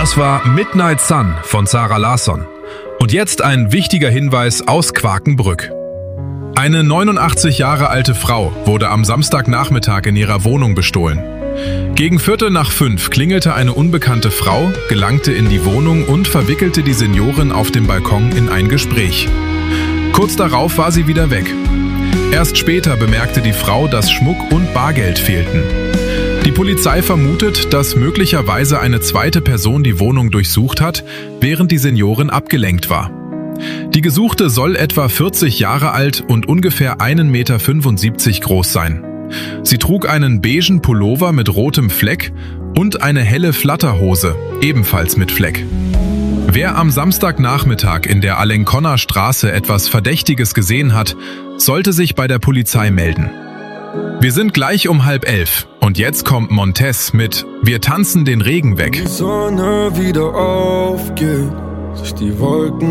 Das war Midnight Sun von Zara Larsson. Und jetzt ein wichtiger Hinweis aus Quakenbrück. Eine 89 Jahre alte Frau wurde am Samstagnachmittag in ihrer Wohnung bestohlen. Gegen 4:45 klingelte eine unbekannte Frau, gelangte in die Wohnung und verwickelte die Seniorin auf dem Balkon in ein Gespräch. Kurz darauf war sie wieder weg. Erst später bemerkte die Frau, dass Schmuck und Bargeld fehlten. Die Polizei vermutet, dass möglicherweise eine zweite Person die Wohnung durchsucht hat, während die Seniorin abgelenkt war. Die Gesuchte soll etwa 40 Jahre alt und ungefähr 1,75 Meter groß sein. Sie trug einen beigen Pullover mit rotem Fleck und eine helle Flatterhose, ebenfalls mit Fleck. Wer am Samstagnachmittag in der Alenconner Straße etwas Verdächtiges gesehen hat, sollte sich bei der Polizei melden. Wir sind gleich um 10:30 und jetzt kommt Montez mit Wir tanzen den Regen weg. Die Sonne wieder aufgeht, sich die Wolken